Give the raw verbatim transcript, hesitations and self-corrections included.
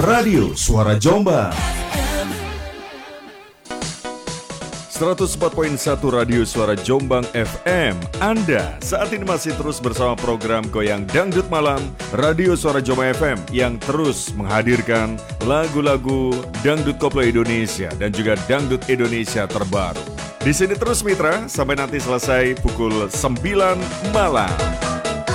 Radio Suara Jombang. seratus empat koma satu Radio Suara Jombang F M. Anda saat ini masih terus bersama program Goyang Dangdut Malam Radio Suara Jombang F M yang terus menghadirkan lagu-lagu dangdut koplo Indonesia dan juga dangdut Indonesia terbaru. Di sini terus mitra sampai nanti selesai pukul sembilan malam.